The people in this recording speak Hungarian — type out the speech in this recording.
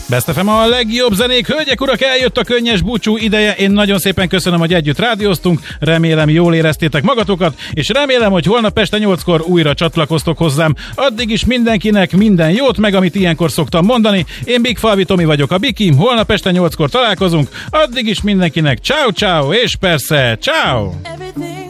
Best FM a legjobb zenék, hölgyek, urak, eljött a könnyes búcsú ideje. Én nagyon szépen köszönöm, hogy együtt rádióztunk. Remélem, jól éreztétek magatokat, és remélem, hogy holnap este 8-kor újra csatlakoztok hozzám. Addig is mindenkinek minden jót, meg amit ilyenkor szoktam mondani. Én Big Falvi Tomi vagyok, a Biki. Holnap este 8-kor találkozunk. Addig is mindenkinek ciao ciao, és persze ciao.